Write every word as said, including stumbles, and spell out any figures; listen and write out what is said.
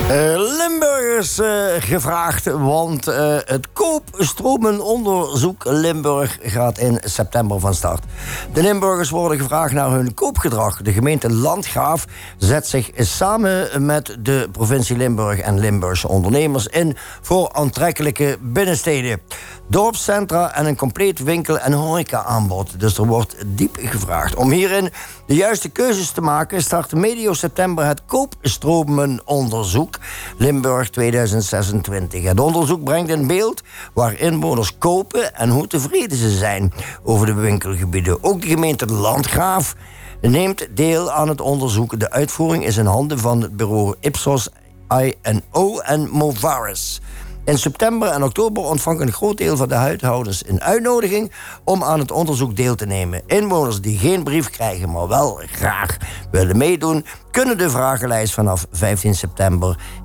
Uh, Limburgers uh, gevraagd, want uh, het koopstromenonderzoek Limburg gaat in september van start. De Limburgers worden gevraagd naar hun koopgedrag. De gemeente Landgraaf zet zich samen met de provincie Limburg en Limburgse ondernemers in voor aantrekkelijke binnensteden, dorpscentra en een compleet winkel- en horeca-aanbod. Dus er wordt diep gevraagd. Om hierin de juiste keuzes te maken start medio september het koopstromenonderzoek Limburg tweeduizend zesentwintig. Het onderzoek brengt in beeld waar inwoners kopen en hoe tevreden ze zijn over de winkelgebieden. Ook de gemeente Landgraaf neemt deel aan het onderzoek. De uitvoering is in handen van het bureau Ipsos I N O en Movaris. In september en oktober ontvangt een groot deel van de huishoudens een uitnodiging om aan het onderzoek deel te nemen. Inwoners die geen brief krijgen, maar wel graag willen meedoen, kunnen de vragenlijst vanaf vijftien september